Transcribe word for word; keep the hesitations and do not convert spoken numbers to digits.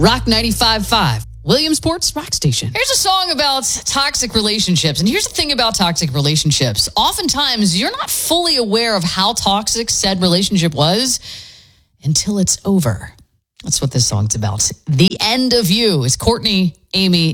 Rock ninety-five point five, Williamsport's rock station. Here's a song about toxic relationships. And here's the thing about toxic relationships. Oftentimes, you're not fully aware of how toxic said relationship was until it's over. That's what this song's about. The End of You is Courtney, Amy,